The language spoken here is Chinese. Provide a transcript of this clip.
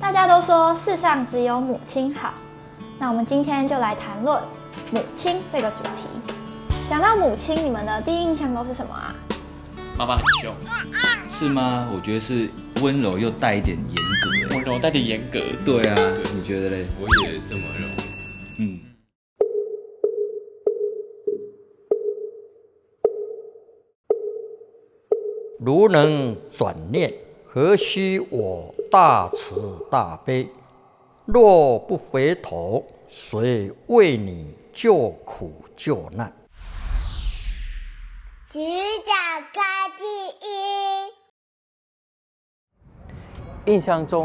大家都说世上只有母亲好，那我们今天就来谈论母亲这个主题。讲到母亲，你们的第一印象都是什么啊？ 妈妈很凶， 是吗？我觉得是温柔又带一点严格。 温柔带点严格。 对啊，你觉得嘞？ 我也这么认为。 如能转念，何须我大慈大悲？若不回头，谁为你救苦救难？ 举脚高第一。 印象中，